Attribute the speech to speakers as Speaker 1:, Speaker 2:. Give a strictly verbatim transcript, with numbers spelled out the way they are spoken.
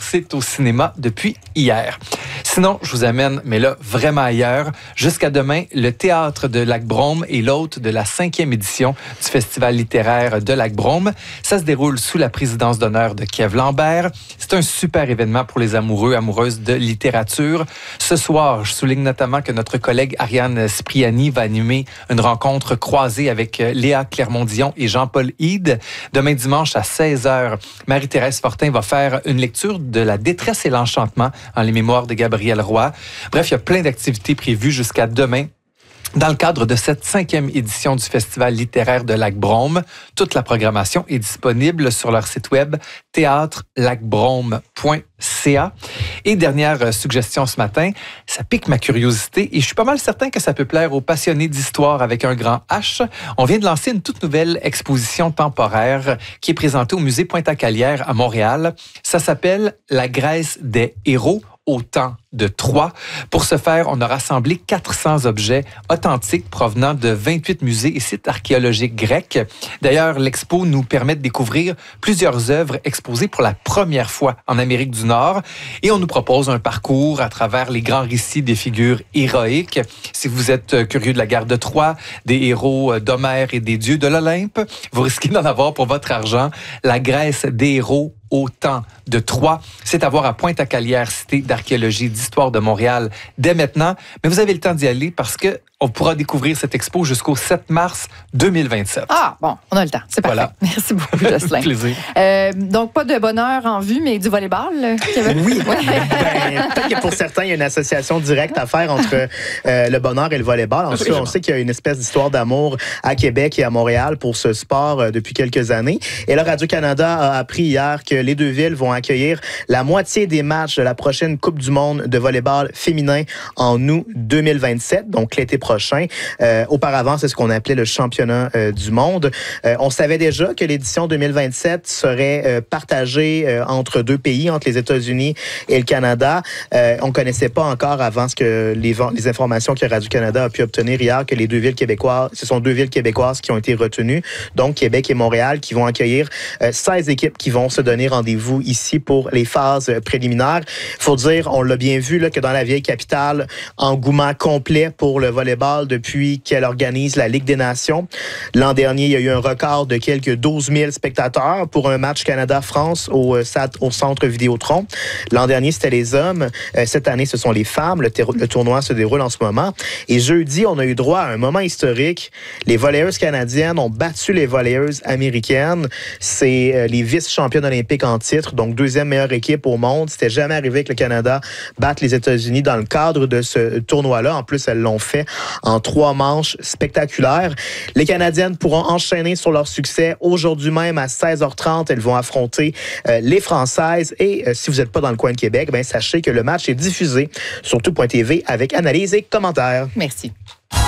Speaker 1: c'est au cinéma depuis hier. Sinon, je vous amène, mais là, vraiment ailleurs. Jusqu'à demain, le Théâtre de Lac-Brome est l'hôte de la cinquième édition du Festival littéraire de Lac-Brome. Ça se déroule sous la présidence d'honneur de Kev Lambert. C'est un super événement pour les amoureux, amoureuses de littérature. Ce soir, je souligne notamment que notre collègue Ariane Spriani va animer une rencontre croisée avec Léa Clermont-Dion et Jean-Paul Hyde. Demain dimanche à seize heures, Marie-Thérèse Fortin va faire une lecture de La détresse et l'enchantement en les mémoires de Gabriel Roy. Bref, il y a plein d'activités prévues jusqu'à demain dans le cadre de cette cinquième édition du Festival littéraire de Lac-Brome. Toute la programmation est disponible sur leur site web théâtre lac brome point c a. Et dernière suggestion ce matin, ça pique ma curiosité et je suis pas mal certain que ça peut plaire aux passionnés d'histoire avec un grand H. On vient de lancer une toute nouvelle exposition temporaire qui est présentée au musée Pointe-à-Calière à Montréal. Ça s'appelle « La Grèce des héros » au temps de Troie. Pour ce faire, on a rassemblé quatre cents objets authentiques provenant de vingt-huit musées et sites archéologiques grecs. D'ailleurs, l'expo nous permet de découvrir plusieurs œuvres exposées pour la première fois en Amérique du Nord et on nous propose un parcours à travers les grands récits des figures héroïques. Si vous êtes curieux de la guerre de Troie, des héros d'Homère et des dieux de l'Olympe, vous risquez d'en avoir pour votre argent. La Grèce des héros au temps de Troie. C'est à voir à Pointe-à-Calière, cité d'archéologie d'histoire de Montréal, dès maintenant. Mais vous avez le temps d'y aller parce que on pourra découvrir cette expo jusqu'au sept mars deux mille vingt-sept.
Speaker 2: Ah, bon, on a le temps. C'est parfait. Voilà. Merci beaucoup, Jocelyn.
Speaker 1: Plaisir.
Speaker 2: Euh, donc, pas de bonheur en vue, mais du volleyball, Kevin?
Speaker 3: Oui. ben, peut-être que pour certains, il y a une association directe à faire entre euh, le bonheur et le volleyball. En fait, on sait qu'il y a une espèce d'histoire d'amour à Québec et à Montréal pour ce sport euh, depuis quelques années. Et là, Radio-Canada a appris hier que les deux villes vont accueillir la moitié des matchs de la prochaine Coupe du monde de volleyball féminin en août deux mille vingt-sept, donc l'été prochain. Euh, auparavant, c'est ce qu'on appelait le championnat euh, du monde. Euh, on savait déjà que l'édition deux mille vingt-sept serait euh, partagée euh, entre deux pays, entre les États-Unis et le Canada. Euh, on connaissait pas encore avant ce que les, les informations que Radio-Canada a pu obtenir hier que les deux villes québécoises, ce sont deux villes québécoises qui ont été retenues, donc Québec et Montréal, qui vont accueillir euh, seize équipes qui vont se donner rendez-vous ici pour les phases préliminaires. Faut dire, on l'a bien vu là, que dans la vieille capitale, engouement complet pour le volleyball depuis qu'elle organise la Ligue des Nations. L'an dernier, il y a eu un record de quelques douze mille spectateurs pour un match Canada-France au, au Centre Vidéotron. L'an dernier, c'était les hommes. Cette année, ce sont les femmes. Le, le tournoi se déroule en ce moment. Et jeudi, on a eu droit à un moment historique. Les volleyeuses canadiennes ont battu les volleyeuses américaines. C'est les vice-championnes olympiques en titre, donc deuxième meilleure équipe au monde. C'était jamais arrivé que le Canada batte les États-Unis dans le cadre de ce tournoi-là. En plus, elles l'ont fait en trois manches spectaculaires. Les Canadiennes pourront enchaîner sur leur succès. Aujourd'hui même, à seize heures trente, elles vont affronter euh, les Françaises. Et euh, si vous n'êtes pas dans le coin de Québec, ben, sachez que le match est diffusé sur tout point t v avec analyse et commentaires.
Speaker 2: Merci.